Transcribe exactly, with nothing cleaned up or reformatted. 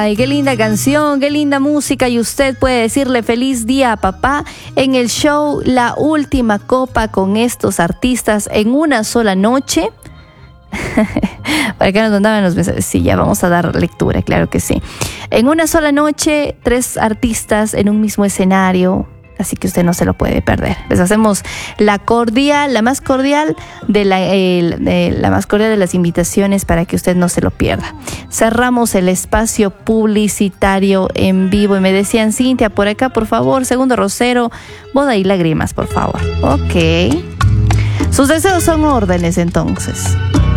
Ay, qué linda canción, qué linda música. Y usted puede decirle feliz día a papá en el show La Última Copa con estos artistas en una sola noche. Para que nos mandaban los mensajes. Sí, ya vamos a dar lectura, claro que sí. En una sola noche, tres artistas en un mismo escenario. Así que usted no se lo puede perder. Les hacemos la cordial, la más cordial de la, eh, de la más cordial de las invitaciones para que usted no se lo pierda. Cerramos el espacio publicitario en vivo y me decían, Cintia, por acá, por favor, segundo rosero, boda y lágrimas, por favor. Ok. Sus deseos son órdenes, entonces.